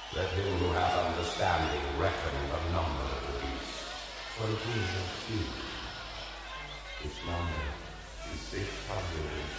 Let him who hath understanding reckon the number of the beast, for it is a few. Its number is 600.